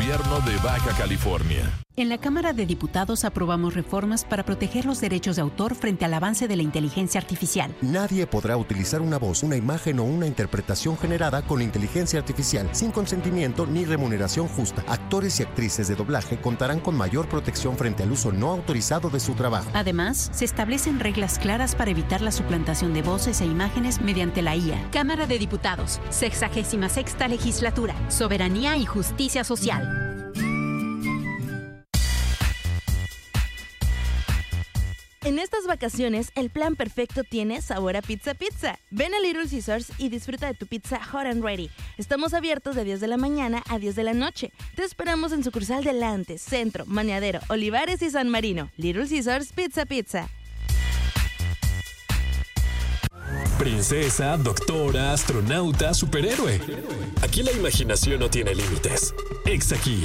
Gobierno de Baja California. En la Cámara de Diputados aprobamos reformas para proteger los derechos de autor frente al avance de la inteligencia artificial. Nadie podrá utilizar una voz, una imagen o una interpretación generada con inteligencia artificial sin consentimiento ni remuneración justa. Actores y actrices de doblaje contarán con mayor protección frente al uso no autorizado de su trabajo. Además, se establecen reglas claras para evitar la suplantación de voces e imágenes mediante la IA. Cámara de Diputados, 66ª Legislatura, Soberanía y Justicia Social. En estas vacaciones, el plan perfecto tiene sabor a pizza. Ven a Little Caesars y disfruta de tu pizza hot and ready. Estamos abiertos de 10 de la mañana a 10 de la noche. Te esperamos en sucursal Delante, Centro, Maniadero, Olivares y San Marino. Little Caesars Pizza. Princesa, doctora, astronauta, superhéroe. Aquí la imaginación no tiene límites. Exa Kids.